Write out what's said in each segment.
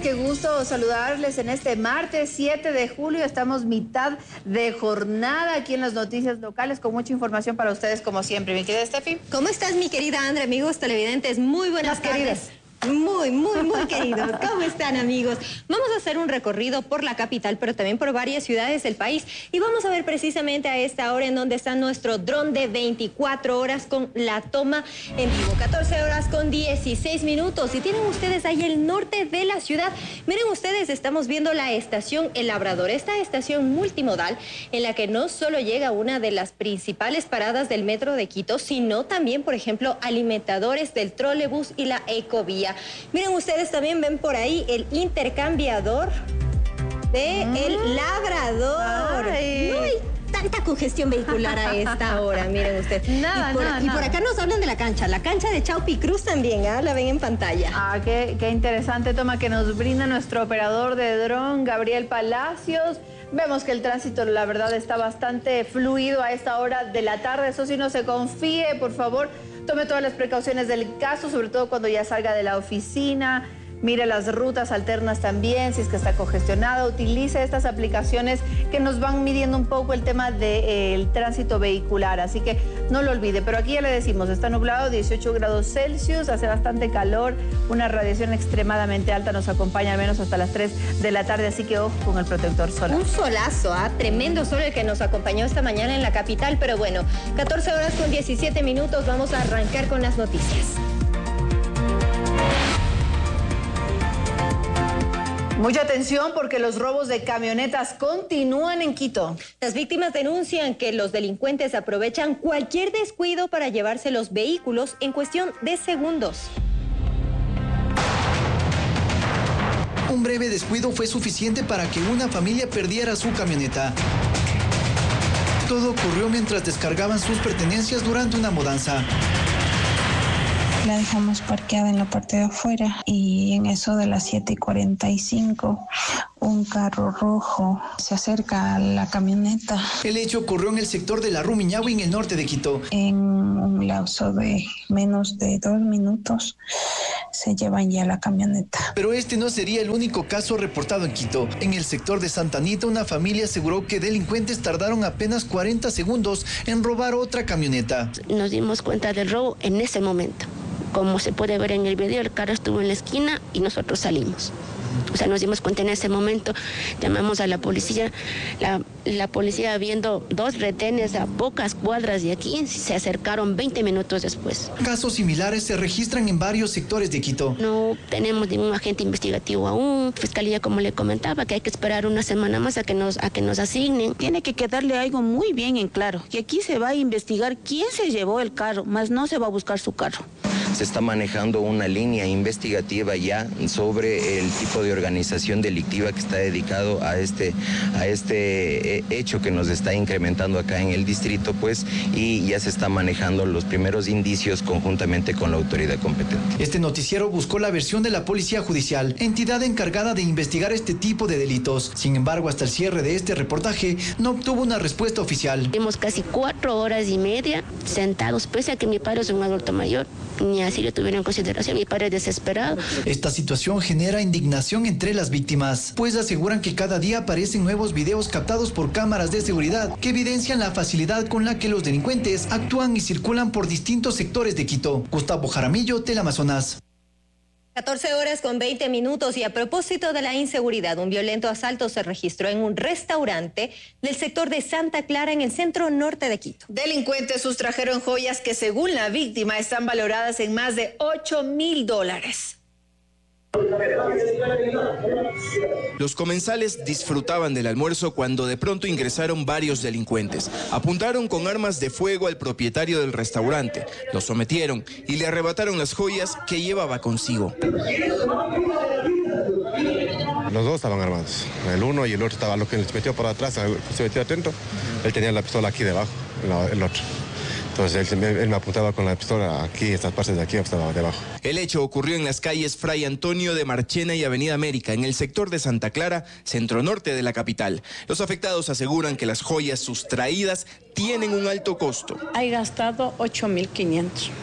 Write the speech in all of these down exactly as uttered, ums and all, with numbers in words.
qué gusto saludarles en este martes siete de julio. Estamos mitad de jornada aquí en las noticias locales con mucha información para ustedes como siempre. Mi querida Steffi. ¿Cómo estás, mi querida Andrea? Amigos televidentes, muy buenas tardes. Queridas. Muy, muy, muy queridos. ¿Cómo están, amigos? Vamos a hacer un recorrido por la capital, pero también por varias ciudades del país. Y vamos a ver precisamente a esta hora en donde está nuestro dron de veinticuatro horas con la toma en vivo. catorce horas con dieciséis minutos. Y tienen ustedes ahí el norte de la ciudad. Miren ustedes, estamos viendo la estación El Labrador. Esta estación multimodal en la que no solo llega una de las principales paradas del metro de Quito, sino también, por ejemplo, alimentadores del trolebús y la ecovía. Miren ustedes, también ven por ahí el intercambiador de mm. El Labrador. Ay. No hay tanta congestión vehicular a esta hora, miren ustedes. Nada, y por, nada, y nada. por acá nos hablan de la cancha, la cancha de Chaupi Cruz también, ¿eh? La ven en pantalla. Ah, qué, qué interesante toma que nos brinda nuestro operador de dron, Gabriel Palacios. Vemos que el tránsito, la verdad, está bastante fluido a esta hora de la tarde. Eso sí, no se confíe, por favor. Tome todas las precauciones del caso, sobre todo cuando ya salga de la oficina. Mire las rutas alternas también, si es que está congestionada. Utilice estas aplicaciones que nos van midiendo un poco el tema del eh, tránsito vehicular. Así que no lo olvide. Pero aquí ya le decimos, está nublado, dieciocho grados Celsius, hace bastante calor. Una radiación extremadamente alta nos acompaña al menos hasta las tres de la tarde. Así que ojo con el protector solar. Un solazo, ¿ah? Tremendo sol el que nos acompañó esta mañana en la capital. Pero bueno, catorce horas con diecisiete minutos. Vamos a arrancar con las noticias. Mucha atención porque los robos de camionetas continúan en Quito. Las víctimas denuncian que los delincuentes aprovechan cualquier descuido para llevarse los vehículos en cuestión de segundos. Un breve descuido fue suficiente para que una familia perdiera su camioneta. Todo ocurrió mientras descargaban sus pertenencias durante una mudanza. La dejamos parqueada en la parte de afuera y en eso de las siete y cuarenta y cinco un carro rojo se acerca a la camioneta. El hecho ocurrió en el sector de la Rumiñahui, en el norte de Quito. En un lapso de menos de dos minutos se llevan ya la camioneta. Pero este no sería el único caso reportado en Quito. En el sector de Santa Anita, una familia aseguró que delincuentes tardaron apenas cuarenta segundos en robar otra camioneta. Nos dimos cuenta del robo en ese momento. Como se puede ver en el video, el carro estuvo en la esquina y nosotros salimos. O sea, nos dimos cuenta en ese momento, llamamos a la policía, la, la policía viendo dos retenes a pocas cuadras de aquí, se acercaron veinte minutos después. Casos similares se registran en varios sectores de Quito. No tenemos ningún agente investigativo aún, fiscalía, como le comentaba, que hay que esperar una semana más a que nos, a que nos asignen. Tiene que quedarle algo muy bien en claro, que aquí se va a investigar quién se llevó el carro, más no se va a buscar su carro. Se está manejando una línea investigativa ya sobre el tipo de organización delictiva que está dedicado a este, a este hecho que nos está incrementando acá en el distrito, pues, y ya se está manejando los primeros indicios conjuntamente con la autoridad competente. Este noticiero buscó la versión de la Policía Judicial, entidad encargada de investigar este tipo de delitos. Sin embargo, hasta el cierre de este reportaje, no obtuvo una respuesta oficial. Hemos casi cuatro horas y media sentados, pese a que mi padre es un adulto mayor, ni así lo tuvieron en consideración, mi padre es desesperado. Esta situación genera indignación entre las víctimas, pues aseguran que cada día aparecen nuevos videos captados por cámaras de seguridad que evidencian la facilidad con la que los delincuentes actúan y circulan por distintos sectores de Quito. Gustavo Jaramillo, Teleamazonas. catorce horas con veinte minutos y a propósito de la inseguridad, un violento asalto se registró en un restaurante del sector de Santa Clara en el centro norte de Quito. Delincuentes sustrajeron joyas que según la víctima están valoradas en más de ocho mil dólares. Los comensales disfrutaban del almuerzo cuando de pronto ingresaron varios delincuentes. Apuntaron con armas de fuego al propietario del restaurante, lo sometieron y le arrebataron las joyas que llevaba consigo. Los dos estaban armados, el uno y el otro estaba, lo que se metió por atrás, se metió atento, él tenía la pistola aquí debajo, el otro. Entonces él, él me apuntaba con la pistola aquí, estas partes de aquí, estaba debajo. El hecho ocurrió en las calles Fray Antonio de Marchena y Avenida América, en el sector de Santa Clara, centro norte de la capital. Los afectados aseguran que las joyas sustraídas tienen un alto costo. Hay gastado ocho mil quinientos.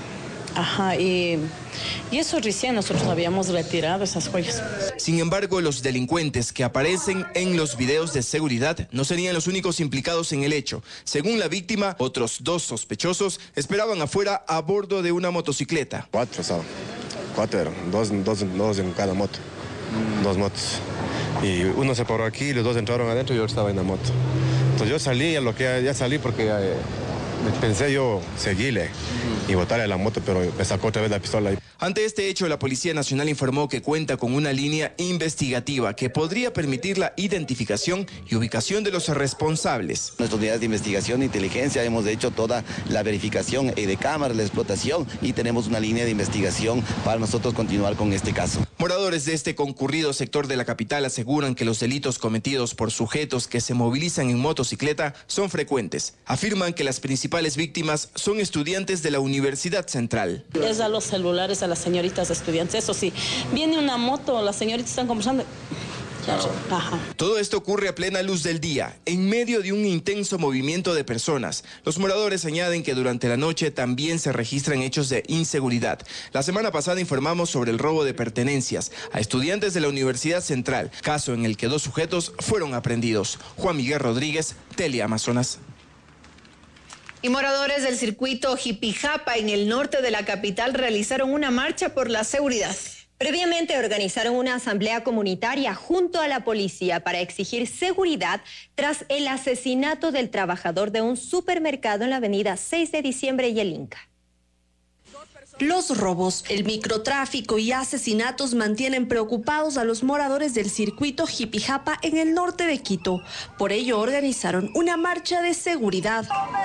Ajá, y, y eso recién nosotros habíamos retirado esas joyas. Sin embargo, los delincuentes que aparecen en los videos de seguridad no serían los únicos implicados en el hecho. Según la víctima, otros dos sospechosos esperaban afuera a bordo de una motocicleta. Cuatro, ¿sabes? Cuatro eran, dos, dos, dos en cada moto, mm. dos motos. Y uno se paró aquí, los dos entraron adentro y yo estaba en la moto. Entonces yo salí, a lo que ya, ya salí porque eh, pensé yo seguirle y botarle la moto, pero me sacó otra vez la pistola. Ante este hecho, la Policía Nacional informó que cuenta con una línea investigativa que podría permitir la identificación y ubicación de los responsables. Nuestras unidades de investigación e inteligencia hemos hecho toda la verificación de cámaras, la explotación, y tenemos una línea de investigación para nosotros continuar con este caso. Moradores de este concurrido sector de la capital aseguran que los delitos cometidos por sujetos que se movilizan en motocicleta son frecuentes. Afirman que las principales víctimas son estudiantes de la Universidad Central. Es a los celulares, a las señoritas estudiantes, eso sí. Viene una moto, las señoritas están conversando. Ajá. Todo esto ocurre a plena luz del día, en medio de un intenso movimiento de personas. Los moradores añaden que durante la noche también se registran hechos de inseguridad. La semana pasada informamos sobre el robo de pertenencias a estudiantes de la Universidad Central, caso en el que dos sujetos fueron aprehendidos. Juan Miguel Rodríguez, Teleamazonas. Y moradores del circuito Jipijapa en el norte de la capital realizaron una marcha por la seguridad. Previamente organizaron una asamblea comunitaria junto a la policía para exigir seguridad tras el asesinato del trabajador de un supermercado en la avenida seis de diciembre y el Inca. Los robos, el microtráfico y asesinatos mantienen preocupados a los moradores del circuito Jipijapa en el norte de Quito. Por ello organizaron una marcha de seguridad.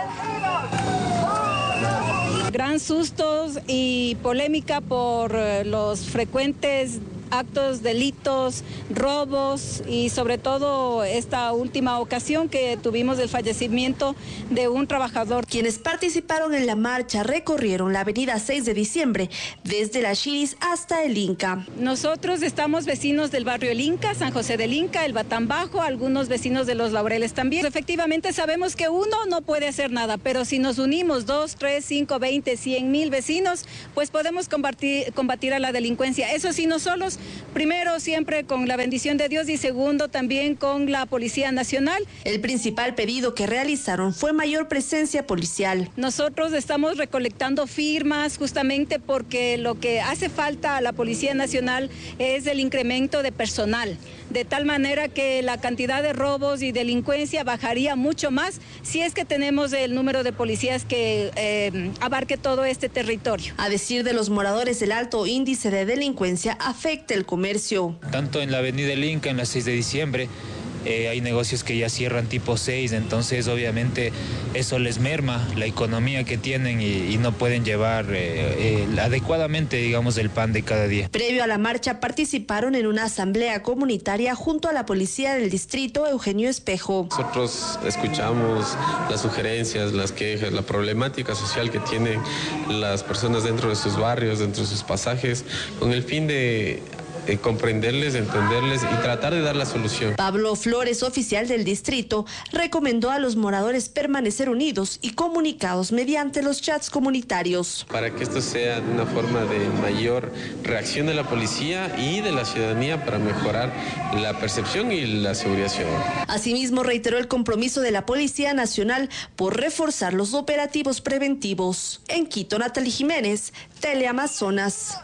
Gran sustos y polémica por los frecuentes actos, delitos, robos y sobre todo esta última ocasión que tuvimos del fallecimiento de un trabajador. Quienes participaron en la marcha recorrieron la avenida seis de diciembre desde la Chiris hasta el Inca. Nosotros estamos vecinos del barrio El Inca, San José del Inca, el Batán Bajo, algunos vecinos de Los Laureles también. Efectivamente sabemos que uno no puede hacer nada, pero si nos unimos dos, tres, cinco, veinte, cien mil vecinos, pues podemos combatir, combatir a la delincuencia. Eso sí, no solos. Primero, siempre con la bendición de Dios y segundo, también con la Policía Nacional. El principal pedido que realizaron fue mayor presencia policial. Nosotros estamos recolectando firmas justamente porque lo que hace falta a la Policía Nacional es el incremento de personal, de tal manera que la cantidad de robos y delincuencia bajaría mucho más si es que tenemos el número de policías que eh, abarque todo este territorio. A decir de los moradores, el alto índice de delincuencia afecta el comercio. Tanto en la avenida El Inca, en la seis de diciembre, eh, hay negocios que ya cierran tipo seis, entonces obviamente eso les merma la economía que tienen y, y no pueden llevar eh, eh, adecuadamente, digamos, el pan de cada día. Previo a la marcha participaron en una asamblea comunitaria junto a la policía del distrito Eugenio Espejo. Nosotros escuchamos las sugerencias, las quejas, la problemática social que tienen las personas dentro de sus barrios, dentro de sus pasajes, con el fin de Eh, comprenderles, entenderles y tratar de dar la solución. Pablo Flores, oficial del distrito, recomendó a los moradores permanecer unidos y comunicados mediante los chats comunitarios. Para que esto sea una forma de mayor reacción de la policía y de la ciudadanía para mejorar la percepción y la seguridad ciudadana. Asimismo, reiteró el compromiso de la Policía Nacional por reforzar los operativos preventivos. En Quito, Natalie Jiménez, Teleamazonas.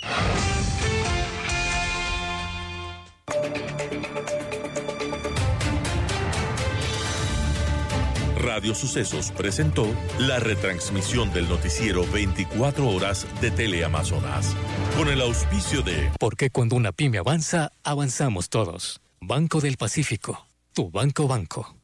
Radio Sucesos presentó la retransmisión del noticiero veinticuatro horas de Teleamazonas, con el auspicio de... Porque cuando una pyme avanza, avanzamos todos. Banco del Pacífico, tu banco banco.